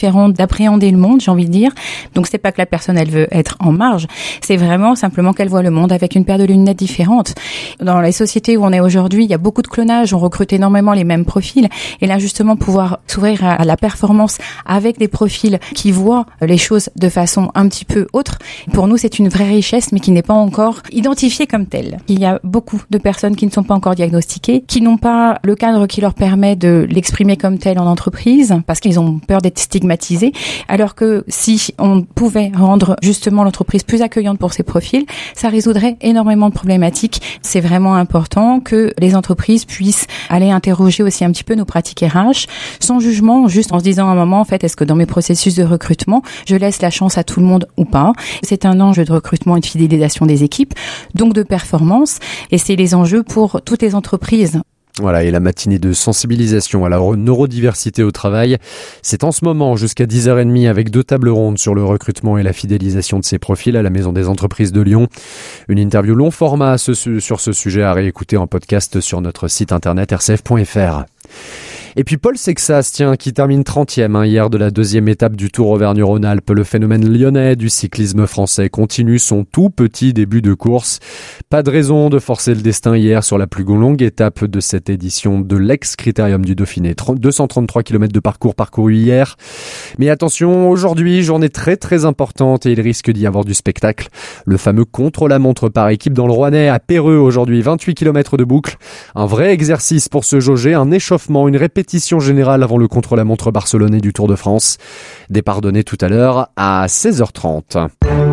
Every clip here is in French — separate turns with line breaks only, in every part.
différente d'appréhender le monde, j'ai envie de dire. Donc c'est pas que la personne elle veut être en marge, c'est vraiment simplement qu'elle voit le monde avec une paire de lunettes différentes. Dans les sociétés où on est aujourd'hui, il y a beaucoup de clonage, on recrute énormément les mêmes profils et là justement pouvoir s'ouvrir à la performance avec des profils qui voient les choses de façon un petit peu autre, pour nous c'est une vraie richesse mais qui n'est pas encore identifiée comme telle. Il y a beaucoup de personnes qui ne sont pas encore diagnostiquées, qui n'ont pas le cadre qui leur permet de l'exprimer comme tel en entreprise parce qu'ils ont peur d'être stigmatisés. Alors que si on pouvait rendre justement l'entreprise plus accueillante pour ces profils, ça résoudrait énormément de problématiques. C'est vraiment important que les entreprises puissent aller interroger aussi un petit peu nos pratiques RH, sans jugement, juste en se disant à un moment, en fait, est-ce que dans mes processus de recrutement, je laisse la chance à tout le monde ou pas? C'est un enjeu de recrutement et de fidélisation des équipes, donc de performance, et c'est les enjeux pour toutes les entreprises.
Voilà, et la matinée de sensibilisation à la neurodiversité au travail, c'est en ce moment jusqu'à 10h30 avec 2 tables rondes sur le recrutement et la fidélisation de ces profils à la Maison des Entreprises de Lyon. Une interview long format sur ce sujet à réécouter en podcast sur notre site internet rcf.fr. Et puis Paul Sexas, qui termine 30e hier de la 2e étape du Tour Auvergne-Rhône-Alpes. Le phénomène lyonnais du cyclisme français continue son tout petit début de course. Pas de raison de forcer le destin hier sur la plus longue étape de cette édition de l'ex-Critérium du Dauphiné. 233 km de parcours parcourus hier. Mais attention, aujourd'hui, journée très très importante et il risque d'y avoir du spectacle. Le fameux contre-la-montre par équipe dans le Rouennais à Péreux aujourd'hui, 28 km de boucle. Un vrai exercice pour se jauger, un échauffement, une répétition générale avant le contre-la-montre barcelonais du Tour de France. Départ donné tout à l'heure à 16h30.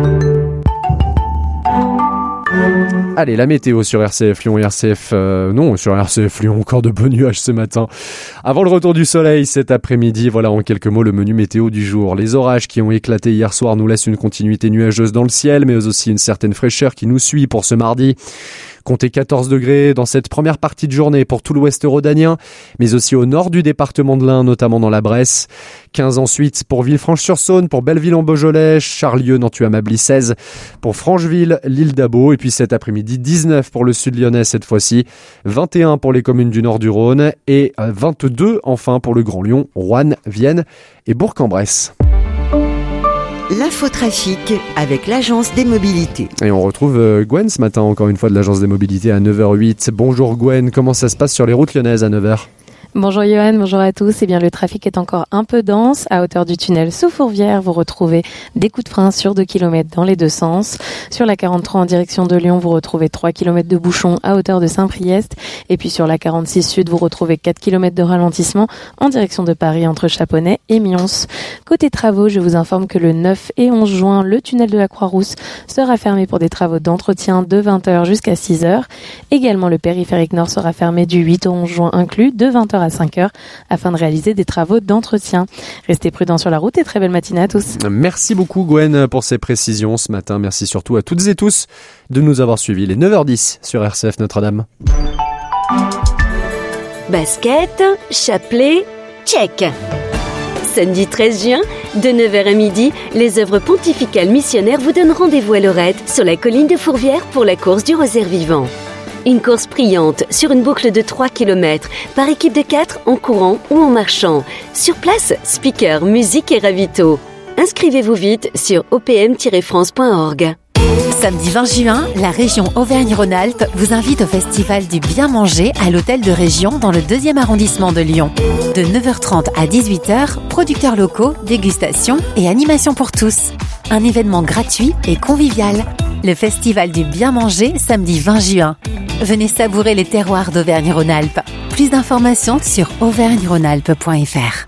Allez, la météo sur RCF Lyon et sur RCF Lyon, encore de beaux nuages ce matin. Avant le retour du soleil cet après-midi, voilà en quelques mots le menu météo du jour. Les orages qui ont éclaté hier soir nous laissent une continuité nuageuse dans le ciel, mais aussi une certaine fraîcheur qui nous suit pour ce mardi. Comptez 14 degrés dans cette première partie de journée pour tout l'ouest rhodanien, mais aussi au nord du département de l'Ain, notamment dans la Bresse. 15 ensuite pour Villefranche-sur-Saône, pour Belleville-en-Beaujolais, Charlieu, Nantua-Mably 16, pour Francheville, l'île d'Abo, et puis cet après-midi 19 pour le sud lyonnais cette fois-ci, 21 pour les communes du nord du Rhône et 22 enfin pour le Grand Lyon, Roanne, Vienne et Bourg-en-Bresse.
L'infotrafic avec l'Agence des Mobilités.
Et on retrouve Gwen ce matin, encore une fois de l'Agence des Mobilités à 9h08. Bonjour Gwen, comment ça se passe sur les routes lyonnaises à 9h ?
Bonjour Johan, bonjour à tous. Eh bien, le trafic est encore un peu dense. À hauteur du tunnel sous Fourvière, vous retrouvez des coups de frein sur 2 km dans les deux sens. Sur la 43 en direction de Lyon, vous retrouvez 3 km de bouchons à hauteur de Saint-Priest. Et puis sur la 46 Sud, vous retrouvez 4 km de ralentissement en direction de Paris entre Chaponnet et Mions. Côté travaux, je vous informe que le 9 et 11 juin, le tunnel de la Croix-Rousse sera fermé pour des travaux d'entretien de 20h jusqu'à 6h. Également, le périphérique nord sera fermé du 8 au 11 juin inclus de 20h à 5h afin de réaliser des travaux d'entretien. Restez prudents sur la route et très belle matinée à tous.
Merci beaucoup Gwen pour ces précisions ce matin. Merci surtout à toutes et tous de nous avoir suivis. Les 9h10 sur RCF Notre-Dame.
Basket, chapelet, check. Samedi 13 juin, de 9h à midi, les œuvres pontificales missionnaires vous donnent rendez-vous à Lorette sur la colline de Fourvière pour la course du rosaire vivant. Une course brillante sur une boucle de 3 km par équipe de 4 en courant ou en marchant. Sur place, speaker, musique et ravito. Inscrivez-vous vite sur opm-france.org.
Samedi 20 juin, la région Auvergne-Rhône-Alpes vous invite au festival du bien manger à l'hôtel de région dans le 2e arrondissement de Lyon. De 9h30 à 18h, producteurs locaux, dégustation et animation pour tous. Un événement gratuit et convivial. Le festival du bien manger samedi 20 juin. Venez savourer les terroirs d'Auvergne-Rhône-Alpes. Plus d'informations sur auvergne-rhône-alpes.fr.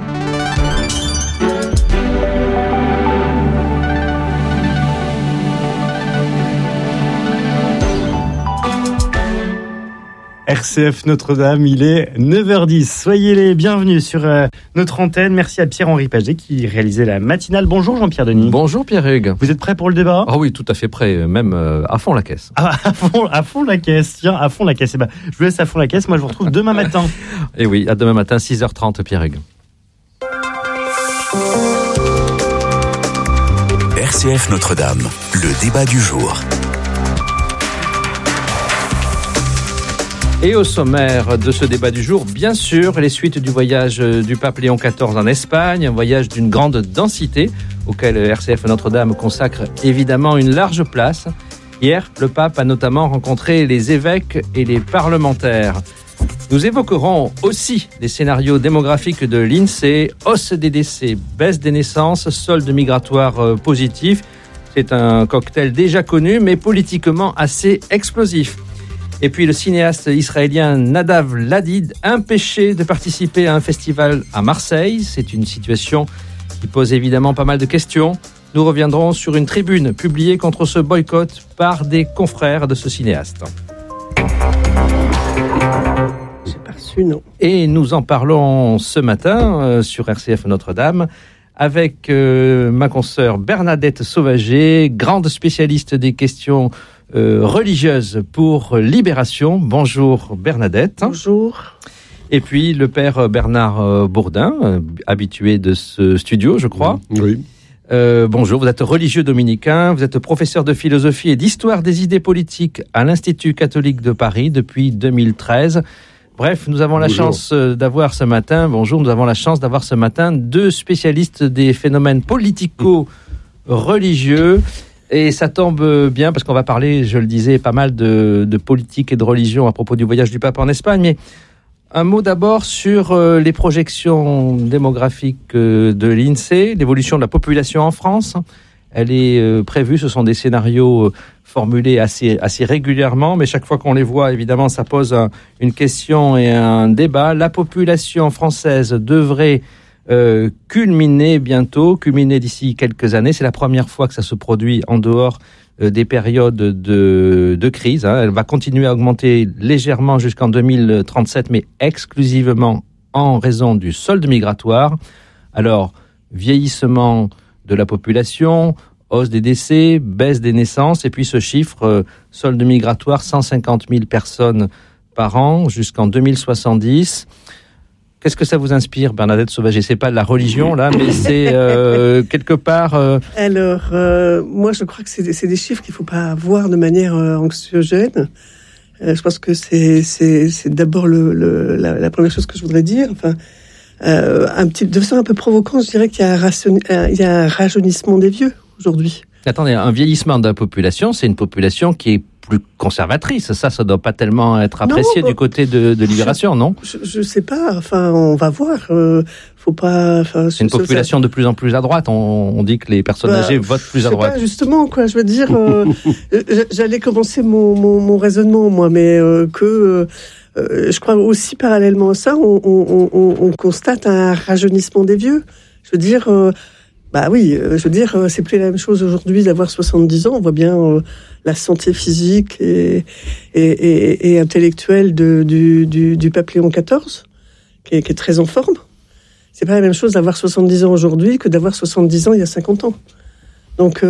RCF Notre-Dame, il est 9h10. Soyez les bienvenus sur notre antenne. Merci à Pierre-Henri Paget qui réalisait la matinale. Bonjour Jean-Pierre Denis.
Bonjour Pierre-Hugues.
Vous êtes prêt pour le débat ?
Ah oui, tout à fait prêt, même à fond la caisse.
Ah, à fond la caisse, tiens, à fond la caisse. Eh ben, je vous laisse à fond la caisse, moi je vous retrouve demain matin.
Et oui, à demain matin, 6h30 Pierre-Hugues.
RCF Notre-Dame, le débat du jour.
Et au sommaire de ce débat du jour, bien sûr, les suites du voyage du pape Léon XIV en Espagne, un voyage d'une grande densité, auquel RCF Notre-Dame consacre évidemment une large place. Hier, le pape a notamment rencontré les évêques et les parlementaires. Nous évoquerons aussi les scénarios démographiques de l'INSEE, hausse des décès, baisse des naissances, solde migratoire positif. C'est un cocktail déjà connu, mais politiquement assez explosif. Et puis le cinéaste israélien Nadav Ladid, empêché de participer à un festival à Marseille. C'est une situation qui pose évidemment pas mal de questions. Nous reviendrons sur une tribune publiée contre ce boycott par des confrères de ce cinéaste.
J'ai pas reçu, non.
Et nous en parlons ce matin sur RCF Notre-Dame avec ma consoeur Bernadette Sauvager, grande spécialiste des questions religieuses pour Libération. Bonjour Bernadette.
Bonjour.
Et puis le père Bernard Bourdin, habitué de ce studio, je crois.
Oui.
Bonjour, vous êtes religieux dominicain, vous êtes professeur de philosophie et d'histoire des idées politiques à l'Institut catholique de Paris depuis 2013. Bref, nous avons la chance d'avoir ce matin, nous avons la chance d'avoir ce matin deux spécialistes des phénomènes politico-religieux. Et ça tombe bien parce qu'on va parler, je le disais, pas mal de politique et de religion à propos du voyage du pape en Espagne. Mais un mot d'abord sur les projections démographiques de l'INSEE, l'évolution de la population en France. Elle est prévue, ce sont des scénarios formulés assez régulièrement, mais chaque fois qu'on les voit, évidemment, ça pose une question et un débat. La population française devrait culminer d'ici quelques années. C'est la première fois que ça se produit en dehors des périodes de crise. Elle va continuer à augmenter légèrement jusqu'en 2037, mais exclusivement en raison du solde migratoire. Alors, vieillissement de la population, hausse des décès, baisse des naissances, et puis ce chiffre, solde migratoire, 150 000 personnes par an jusqu'en 2070. Qu'est-ce que ça vous inspire, Bernadette Sauvager ? C'est pas de la religion, là, mais c'est quelque part...
Alors, moi, je crois que c'est des chiffres qu'il faut pas voir de manière anxiogène. Je pense que c'est d'abord la première chose que je voudrais dire. Enfin, de façon un peu provocante, je dirais qu'il y a un rajeunissement des vieux aujourd'hui.
Attendez, un vieillissement de la population, c'est une population qui est plus conservatrice. Ça doit pas tellement être apprécié du côté de Libération, non ?
Je sais pas. Enfin, on va voir. Faut pas. Enfin,
c'est une population de plus en plus à droite. On dit que les personnes âgées votent plus à droite.
Pas, justement, quoi. Je veux dire, j'allais commencer mon raisonnement, moi, mais je crois aussi parallèlement à ça, on constate un rajeunissement des vieux. Je veux dire. C'est plus la même chose aujourd'hui d'avoir 70 ans. On voit bien la santé physique et intellectuelle du pape Léon XIV, qui est très en forme. C'est pas la même chose d'avoir 70 ans aujourd'hui que d'avoir 70 ans il y a 50 ans. Donc,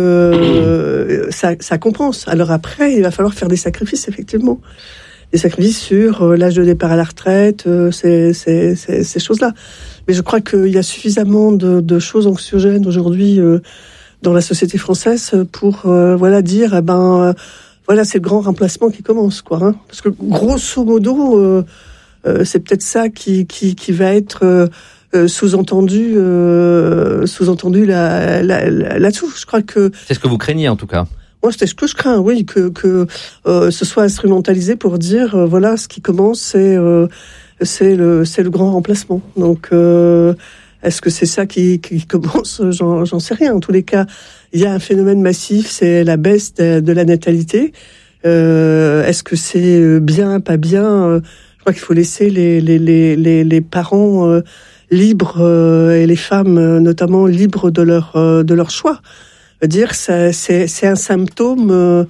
ça compense. Alors après, il va falloir faire des sacrifices, effectivement. Des sacrifices sur l'âge de départ à la retraite, ces choses-là. Mais je crois qu'il y a suffisamment de choses anxiogènes aujourd'hui dans la société française pour dire c'est le grand remplacement qui commence, quoi. Hein. Parce que grosso modo, c'est peut-être ça qui va être sous-entendu là-dessous. Je crois que
c'est ce que vous craignez en tout cas.
Moi, c'est ce que je crains, oui, que ce soit instrumentalisé pour dire ce qui commence, c'est le grand remplacement. Donc, est-ce que c'est ça qui commence ? J'en sais rien. En tous les cas, il y a un phénomène massif, c'est la baisse de la natalité. Est-ce que c'est bien, pas bien ? Je crois qu'il faut laisser les parents libres et les femmes notamment libres de leur choix. Dire c'est un symptôme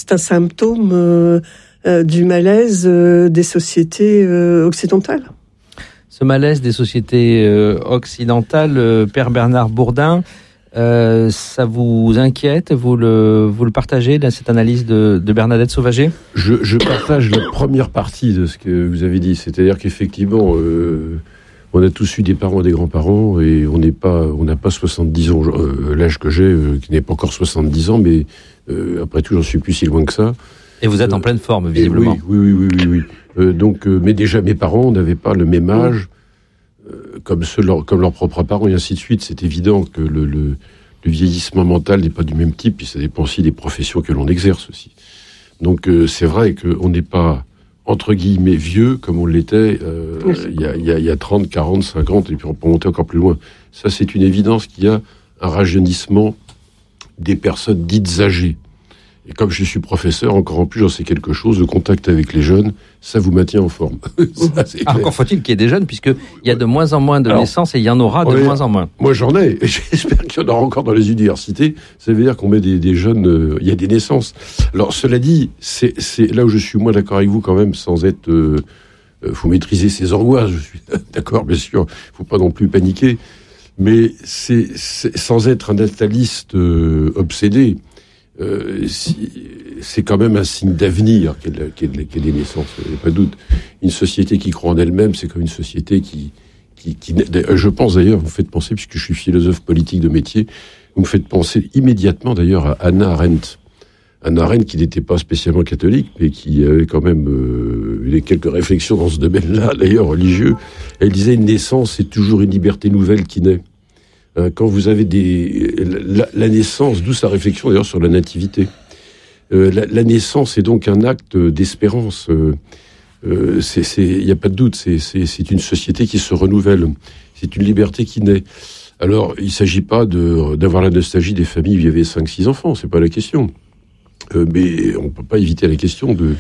du malaise des sociétés occidentales.
Ce malaise des sociétés occidentales, Père Bernard Bourdin, ça vous inquiète ? Vous le partagez, cette analyse de Bernadette Sauvager ?
Je partage la première partie de ce que vous avez dit, c'est-à-dire qu'effectivement on a tous eu des parents et des grands-parents et on n'a pas 70 ans, l'âge que j'ai, qui n'est pas encore 70 ans, mais après tout, j'en suis plus si loin que ça.
Et vous êtes en pleine forme, visiblement.
Oui. Mais déjà, mes parents n'avaient pas le même âge comme leurs propres parents, et ainsi de suite. C'est évident que le vieillissement mental n'est pas du même type, puis ça dépend aussi des professions que l'on exerce aussi. Donc c'est vrai qu'on n'est pas, entre guillemets, vieux comme on l'était il y a 30, 40, 50, et puis on peut monter encore plus loin. Ça, c'est une évidence qu'il y a un rajeunissement des personnes dites âgées. Et comme je suis professeur, encore en plus, j'en sais quelque chose, le contact avec les jeunes, ça vous maintient en forme. Ça,
encore faut-il qu'il y ait des jeunes, puisqu'il y a de moins en moins de naissances et il y en aura de moins en moins.
Moi, j'en ai, et j'espère qu'il y en aura encore dans les universités. Ça veut dire qu'on met des jeunes, il y a des naissances. Alors, cela dit, c'est là où je suis moins d'accord avec vous quand même, sans être... faut maîtriser ses angoisses, je suis d'accord, bien sûr, faut pas non plus paniquer, mais c'est sans être un nataliste obsédé, c'est quand même un signe d'avenir qu'il y ait des naissances, il n'y a pas de doute. Une société qui croit en elle-même, c'est comme une société qui je pense d'ailleurs, vous me faites penser, puisque je suis philosophe politique de métier, vous me faites penser immédiatement d'ailleurs à Hannah Arendt. Hannah Arendt qui n'était pas spécialement catholique, mais qui avait quand même eu quelques réflexions dans ce domaine-là, d'ailleurs religieux. Elle disait, une naissance, c'est toujours une liberté nouvelle qui naît. Quand vous avez la naissance, d'où sa réflexion d'ailleurs sur la nativité. La naissance est donc un acte d'espérance. Il n'y a pas de doute, c'est une société qui se renouvelle. C'est une liberté qui naît. Alors, il ne s'agit pas d'avoir la nostalgie des familles où il y avait 5-6 enfants, c'est pas la question. Mais on ne peut pas éviter la question de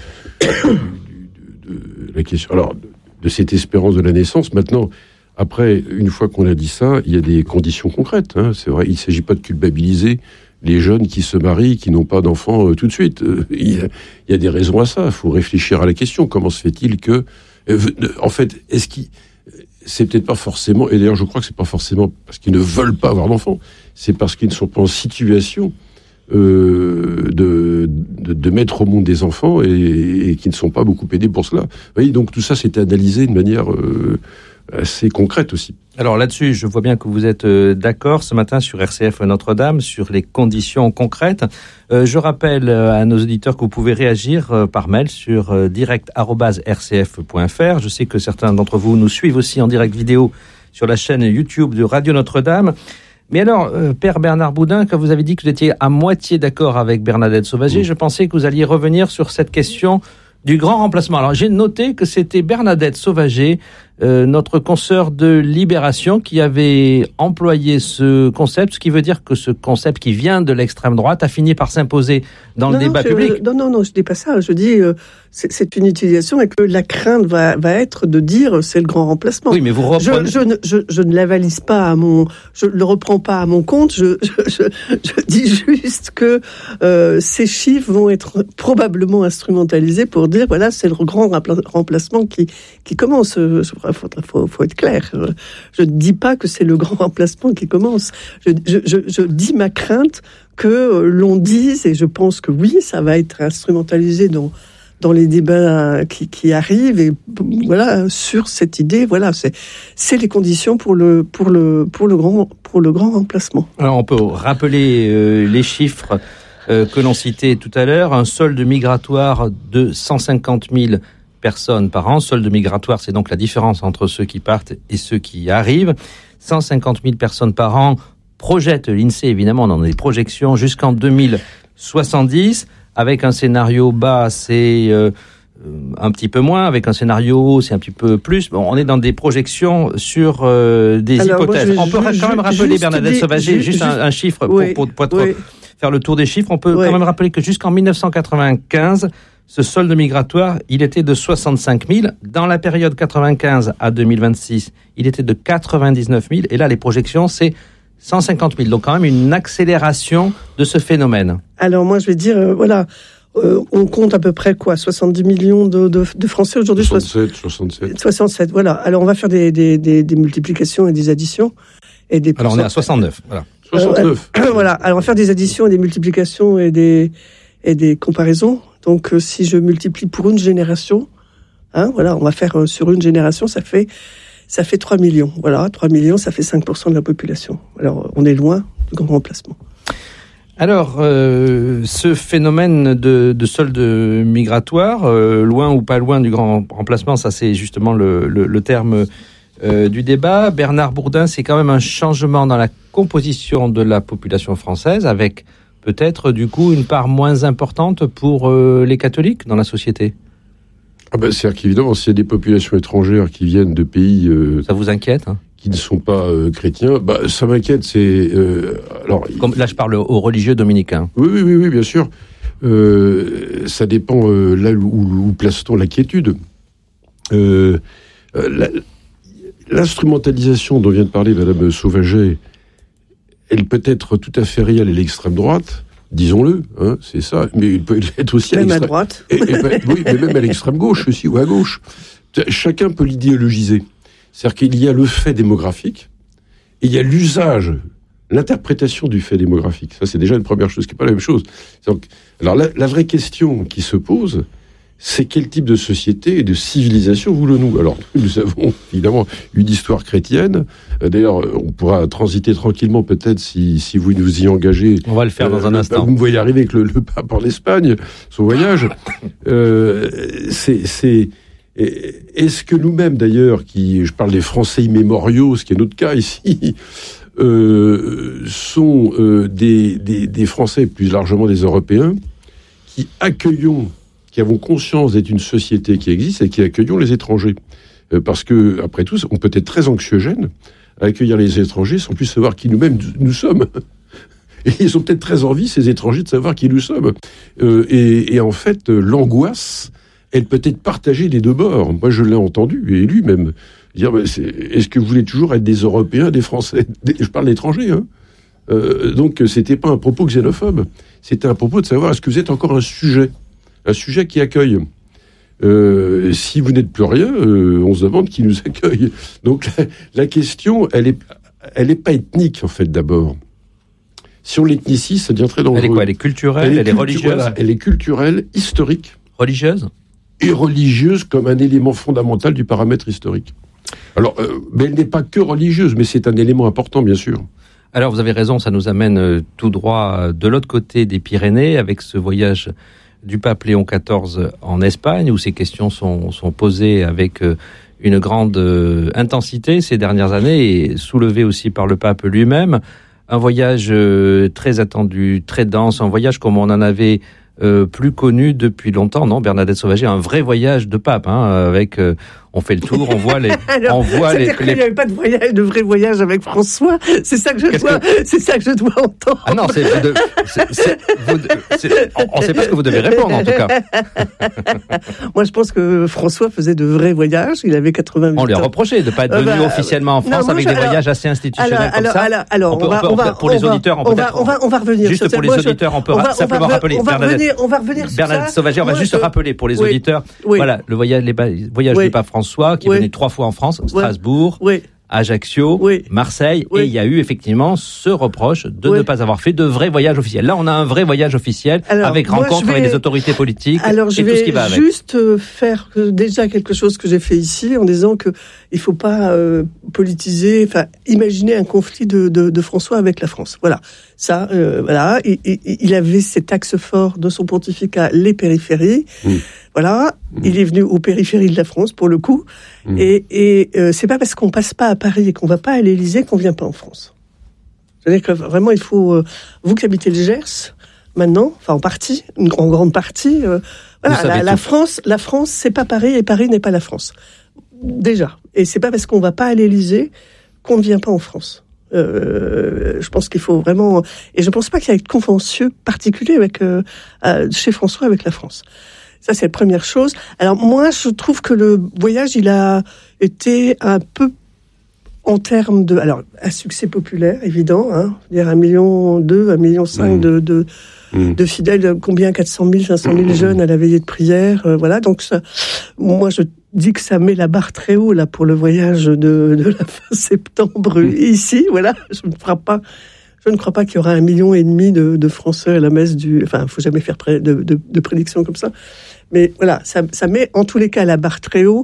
cette espérance de la naissance. Maintenant, après, une fois qu'on a dit ça, il y a des conditions concrètes. C'est vrai, il ne s'agit pas de culpabiliser les jeunes qui se marient, qui n'ont pas d'enfants tout de suite. Il y a des raisons à ça. Il faut réfléchir à la question. Comment se fait-il que... en fait, c'est peut-être pas forcément... Et d'ailleurs, je crois que c'est pas forcément parce qu'ils ne veulent pas avoir d'enfants. C'est parce qu'ils ne sont pas en situation de mettre au monde des enfants et qui ne sont pas beaucoup aidés pour cela. Vous voyez, donc tout ça, c'était analysé de manière assez concrète aussi.
Alors là-dessus, je vois bien que vous êtes d'accord ce matin sur RCF Notre-Dame, sur les conditions concrètes. Je rappelle à nos auditeurs que vous pouvez réagir par mail sur direct@rcf.fr. Je sais que certains d'entre vous nous suivent aussi en direct vidéo sur la chaîne YouTube de Radio Notre-Dame. Mais alors, Père Bernard Boudin, quand vous avez dit que vous étiez à moitié d'accord avec Bernadette Sauvager, je pensais que vous alliez revenir sur cette question du grand remplacement. Alors, j'ai noté que c'était Bernadette Sauvager, notre consoeur de Libération, qui avait employé ce concept, ce qui veut dire que ce concept qui vient de l'extrême droite a fini par s'imposer dans le débat public.
Non, je dis pas ça. Je dis c'est une utilisation et que la crainte va être de dire c'est le grand remplacement.
Oui, mais vous reprenez...
Je ne l'avalise pas je le reprends pas à mon compte. Je dis juste que ces chiffres vont être probablement instrumentalisés pour dire voilà, c'est le grand remplacement qui commence. Faut être clair. Je ne dis pas que c'est le grand remplacement qui commence. Je dis ma crainte que l'on dise, et je pense que oui, ça va être instrumentalisé dans les débats qui arrivent, et voilà, sur cette idée, voilà, c'est les conditions pour le grand remplacement.
Alors on peut rappeler les chiffres que l'on citait tout à l'heure, un solde migratoire de 150 000 personnes par an. Solde migratoire, c'est donc la différence entre ceux qui partent et ceux qui arrivent. 150 000 personnes par an projette l'INSEE, évidemment, dans des projections jusqu'en 2070. Avec un scénario bas, c'est un petit peu moins. Avec un scénario haut, c'est un petit peu plus. Bon, on est dans des projections sur des hypothèses. On peut quand même rappeler, Bernadette Sauvager, juste un chiffre pour faire le tour des chiffres. On peut quand même rappeler que jusqu'en 1995, ce solde migratoire, il était de 65 000. Dans la période 95 à 2026, il était de 99 000. Et là, les projections, c'est 150 000. Donc quand même une accélération de ce phénomène.
Alors moi, je vais dire, on compte à peu près 70 millions de Français aujourd'hui. 67, voilà. Alors on va faire des multiplications et des additions.
Alors on est à 69, voilà.
69.
Voilà, alors on va faire des additions et des multiplications et des comparaisons. Donc, si je multiplie pour une génération, voilà, on va faire sur une génération, ça fait 3 millions. Voilà, 3 millions, ça fait 5% de la population. Alors, on est loin du grand remplacement.
Alors, ce phénomène de solde migratoire, loin ou pas loin du grand remplacement, ça c'est justement le terme du débat. Bernard Bourdin, c'est quand même un changement dans la composition de la population française, avec peut-être du coup une part moins importante pour les catholiques dans la société.
C'est-à-dire qu'évidemment, s'il y a des populations étrangères qui viennent de pays...
ça vous inquiète, hein,
qui ne sont pas chrétiens, ça m'inquiète. Alors,
comme là, je parle aux religieux dominicains.
Oui, bien sûr. Ça dépend là où place-t-on l'inquiétude. L'instrumentalisation dont vient de parler Madame Sauvaget, elle peut être tout à fait réelle à l'extrême droite, disons-le, hein, c'est ça, mais il peut être aussi
même à droite.
Oui, mais même à l'extrême gauche aussi, ou à gauche. Chacun peut l'idéologiser. C'est-à-dire qu'il y a le fait démographique, et il y a l'usage, l'interprétation du fait démographique. Ça, c'est déjà une première chose, qui n'est pas la même chose. Donc, alors la vraie question qui se pose, c'est quel type de société et de civilisation voulons-nous ? Alors, nous avons évidemment une histoire chrétienne. D'ailleurs, on pourra transiter tranquillement peut-être si vous nous y engagez.
On va le faire dans un instant.
Vous me voyez arriver avec le pape en Espagne, son voyage. Est-ce que nous-mêmes, d'ailleurs, je parle des Français immémoriaux, ce qui est notre cas ici, sont des Français, plus largement des Européens, qui avons conscience d'être une société qui existe et qui accueillons les étrangers. Parce que, après tout, on peut être très anxiogène à accueillir les étrangers sans plus savoir qui nous-mêmes nous sommes. Et ils ont peut-être très envie, ces étrangers, de savoir qui nous sommes. Et en fait, l'angoisse, elle peut être partagée des deux bords. Moi, je l'ai entendu, et lu même, dire, est-ce que vous voulez toujours être des Européens, des Français ? Je parle d'étrangers, hein. Donc, c'était pas un propos xénophobe. C'était un propos de savoir, est-ce que vous êtes encore un sujet qui accueille. Si vous n'êtes plus rien, on se demande qui nous accueille. Donc la question, elle est pas ethnique en fait d'abord. Si on l'ethnicise, ça devient très dangereux.
Elle est quoi ? Elle est culturelle, elle est religieuse.
Voilà, elle est culturelle, historique.
Religieuse ?
Et religieuse comme un élément fondamental du paramètre historique. Alors, mais elle n'est pas que religieuse, mais c'est un élément important, bien sûr.
Alors, vous avez raison, ça nous amène tout droit de l'autre côté des Pyrénées, avec ce voyage du pape Léon XIV en Espagne, où ces questions sont posées avec une grande intensité ces dernières années, et soulevées aussi par le pape lui-même. Un voyage très attendu, très dense, un voyage comme on en avait plus connu depuis longtemps, non, Bernadette Sauvaget, un vrai voyage de pape, hein, avec on fait le tour, on voit les,
c'est-à-dire qu'il n'y avait pas de vrai voyage avec François. C'est ça que je dois entendre.
Ah non, on ne sait pas ce que vous devez répondre en tout cas.
Moi, je pense que François faisait de vrais voyages. Il avait 88 ans.
On lui a reproché de ne pas être venu officiellement en France avec des voyages assez institutionnels comme ça. Pour les auditeurs, on
va revenir.
Juste pour les auditeurs, on peut simplement rappeler.
On va revenir sur ça.
Bernadette Sauvaget, on va juste rappeler pour les auditeurs. Voilà, le voyage du pape François, qui est venu 3 fois en France, Strasbourg, Ajaccio, Marseille, et il y a eu effectivement ce reproche de ne pas avoir fait de vrai voyage officiel. Là, on a un vrai voyage officiel, avec rencontre avec les autorités politiques et tout ce qui va avec.
Je vais juste faire déjà quelque chose que j'ai fait ici, en disant que il faut pas politiser, imaginer un conflit de François avec la France. Voilà. Ça, voilà. Il avait cet axe fort de son pontificat, les périphéries. Voilà, il est venu aux périphéries de la France pour le coup, et c'est pas parce qu'on passe pas à Paris et qu'on va pas à l'Élysée qu'on vient pas en France. C'est-à-dire que vraiment il faut, vous qui habitez le Gers maintenant, en partie, en grande partie, voilà, la France c'est pas Paris et Paris n'est pas la France. Déjà, et c'est pas parce qu'on va pas à l'Élysée qu'on ne vient pas en France. Je pense qu'il faut vraiment, et je pense pas qu'il y ait de contentieux particulier avec chez François avec la France. Ça, c'est la première chose. Alors, moi, je trouve que le voyage, il a été un peu en termes de... Alors, un succès populaire, évident, hein. Dire 1,2 million, 1,5 million de fidèles, combien 400 000, 500 000 jeunes à la veillée de prière, voilà. Donc, ça, moi, je dis que ça met la barre très haut, là, pour le voyage de la fin septembre ici, voilà. Je ne crois pas qu'il y aura 1,5 million de Français à la messe enfin, faut jamais faire de prédiction comme ça. Mais voilà, ça met en tous les cas la barre très haut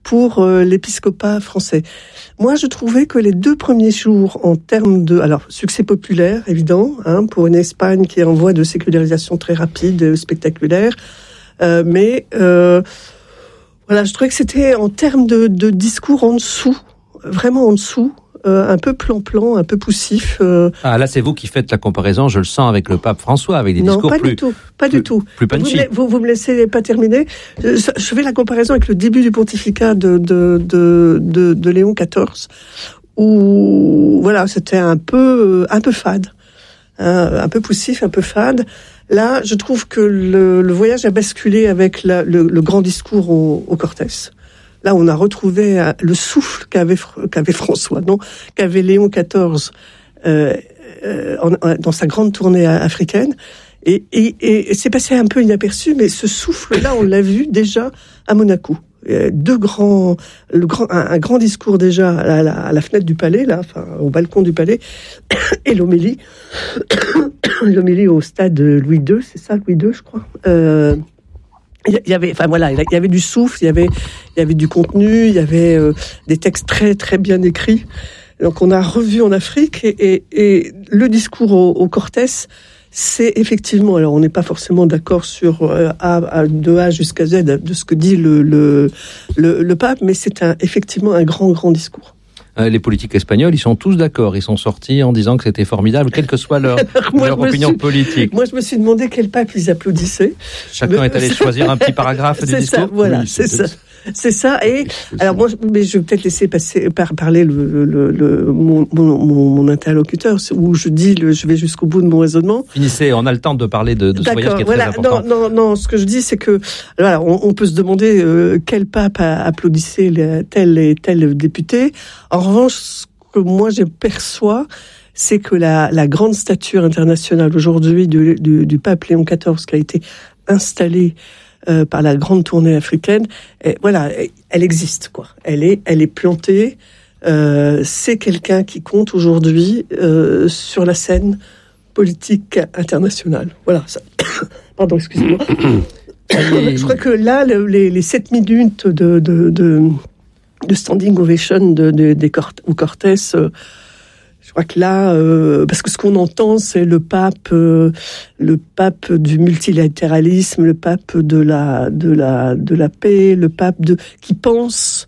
pour l'épiscopat français. Moi, je trouvais que les 2 premiers jours, en termes de... Alors, succès populaire, évident, pour une Espagne qui est en voie de sécularisation très rapide, spectaculaire. Mais voilà, je trouvais que c'était en termes de discours en dessous, vraiment en dessous, un peu plan-plan, un peu poussif.
Ah, là, c'est vous qui faites la comparaison, je le sens, avec le pape François, avec des discours
pas du tout.
Plus punchy.
Vous me laissez pas terminer. Je fais la comparaison avec le début du pontificat de Léon XIV, où voilà, c'était un peu fade, un peu poussif, un peu fade. Là, je trouve que le voyage a basculé avec le grand discours au Cortés. Là, on a retrouvé le souffle qu'avait François, qu'avait Léon XIV dans sa grande tournée africaine. Et c'est passé un peu inaperçu, mais ce souffle-là, on l'a vu déjà à Monaco. Un grand discours déjà à la fenêtre du palais, au balcon du palais, et l'homélie au stade Louis II, c'est ça, Louis II, je crois. Il y avait du souffle, il y avait du contenu, il y avait des textes très très bien écrits. Donc on a revu en Afrique et le discours au Cortés, c'est effectivement, alors on n'est pas forcément d'accord sur de A jusqu'à Z de ce que dit le pape, mais c'est effectivement un grand discours.
Les politiques espagnols, ils sont tous d'accord. Ils sont sortis en disant que c'était formidable, quelle que soit leur opinion politique.
Moi, je me suis demandé quel pape ils applaudissaient.
Chacun est allé choisir un petit paragraphe du discours.
Ça, voilà, oui, c'est ça. C'est ça. Et alors moi, mais je vais peut-être laisser parler mon interlocuteur, où je dis, je vais jusqu'au bout de mon raisonnement.
Finissez, on a le temps de parler de ce voyage qui est très important.
Non. Ce que je dis, c'est que voilà, on peut se demander quel pape applaudissait tel et tel député. En revanche, ce que moi je perçois, c'est que la grande stature internationale aujourd'hui du pape Léon XIV, qui a été installée par la grande tournée africaine, voilà, elle existe, quoi. Elle est plantée. C'est quelqu'un qui compte aujourd'hui sur la scène politique internationale. Voilà. Ça. Pardon, excusez-moi. Je crois que là, les 7 minutes de standing ovation au Cortés, je crois que là, parce que ce qu'on entend, c'est le pape du multilatéralisme, le pape de la paix, le pape qui pense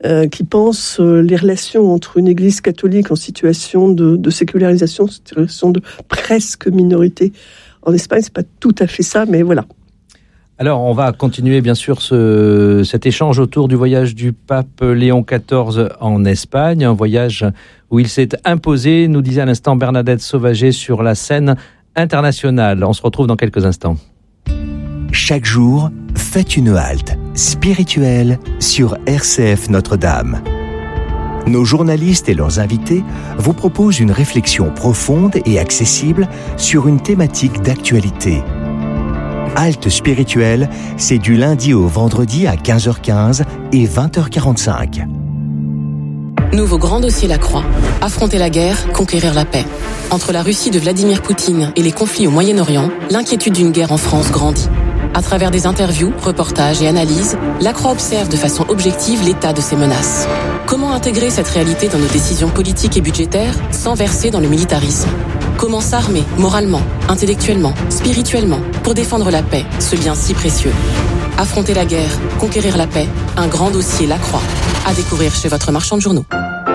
les relations entre une Église catholique en situation de sécularisation, situation de presque minorité. En Espagne, c'est pas tout à fait ça, mais voilà.
Alors, on va continuer, bien sûr, cet échange autour du voyage du pape Léon XIV en Espagne, un voyage où il s'est imposé, nous disait à l'instant Bernadette Sauvager, sur la scène internationale. On se retrouve dans quelques instants.
Chaque jour, faites une halte spirituelle sur RCF Notre-Dame. Nos journalistes et leurs invités vous proposent une réflexion profonde et accessible sur une thématique d'actualité. Halte spirituelle, c'est du lundi au vendredi à 15h15 et 20h45.
Nouveau grand dossier La Croix. Affronter la guerre, conquérir la paix. Entre la Russie de Vladimir Poutine et les conflits au Moyen-Orient, l'inquiétude d'une guerre en France grandit. À travers des interviews, reportages et analyses, La Croix observe de façon objective l'état de ces menaces. Comment intégrer cette réalité dans nos décisions politiques et budgétaires sans verser dans le militarisme ? Comment s'armer moralement, intellectuellement, spirituellement pour défendre la paix, ce bien si précieux ? Affronter la guerre, conquérir la paix, un grand dossier La Croix. À découvrir chez votre marchand de journaux.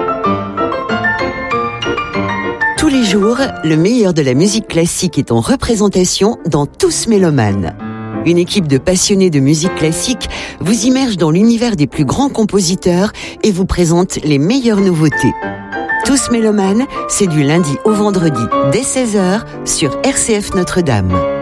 Tous les jours, le meilleur de la musique classique est en représentation dans Tous Mélomanes. Une équipe de passionnés de musique classique vous immerge dans l'univers des plus grands compositeurs et vous présente les meilleures nouveautés. Tous Mélomanes, c'est du lundi au vendredi dès 16h sur RCF Notre-Dame.